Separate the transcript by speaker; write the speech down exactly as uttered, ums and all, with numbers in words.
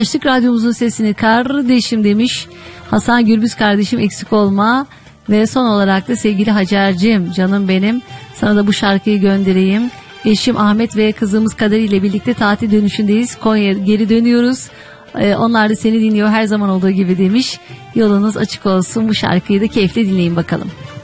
Speaker 1: Açtık radyomuzun sesini kardeşim demiş. Hasan Gürbüz kardeşim eksik olma. Ve son olarak da sevgili Hacer'cim canım benim. Sana da bu şarkıyı göndereyim. Eşim Ahmet ve kızımız Kader ile birlikte tatil dönüşündeyiz. Konya'ya geri dönüyoruz. Ee, onlar da seni dinliyor her zaman olduğu gibi demiş. Yolunuz açık olsun. Bu şarkıyı da keyifle dinleyin bakalım.